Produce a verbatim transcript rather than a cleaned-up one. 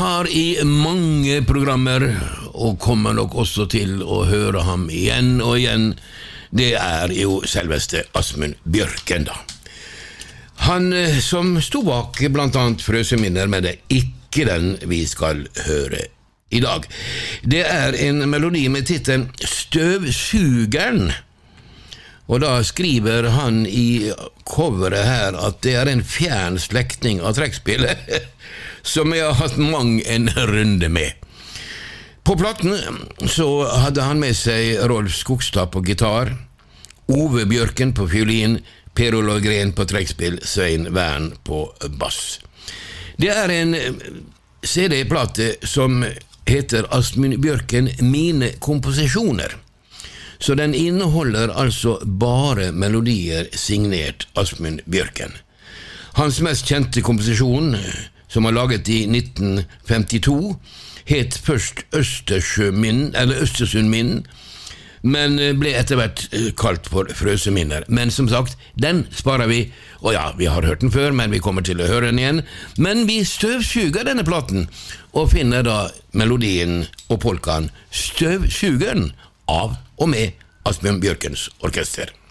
har i mange programmer, og kommer nok også til å høre ham igjen og igjen, det er jo selveste Asmund Bjørken da. Han som sto bak blant annet Frøseminner, men det er ikke den vi skal høre i dag. Det er en melodi med titelen Støvsugeren, og da skriver han i coveret her at det er en fjern slektning av trekkspillet som jeg har hatt mang en runde med. På platten så hadde han med seg Rolf Skogstad på gitar, Ove Bjørken på fiolin, Per Olav Gren på trekkspill, Svein Vern på bass. Det er en C D-plate som heter Asmund Bjørken Mine komposisjoner. Så den inneholder altså bare melodier signert Asmund Bjørken. Hans mest kjente komposisjon, som han laget i nitten femtito, het først Østersjøminn, eller Østersundminn, men ble etter hvert kalt for Frøseminner. Men som sagt, den sparer vi, og ja, vi har hørt den før, men vi kommer til å høre den igjen. Men vi støvsuger denne platen, og finner da melodien og polkaen Støvsugeren av og med Asbjørn Bjørkens orkester.